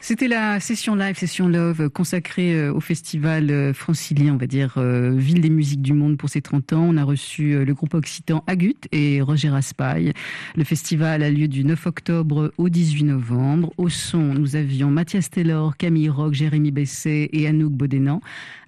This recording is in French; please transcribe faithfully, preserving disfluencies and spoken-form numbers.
C'était la session live, session love, consacrée au festival francilien, on va dire, euh, Ville des musiques du monde pour ses trente ans. On a reçu le groupe occitan Agut et Roger Raspail. Le festival a lieu du neuf octobre au dix-huit novembre. Au son, nous avions Mathias Taylor, Camille Rock, Jérémy Besset et Anouk Bodénan.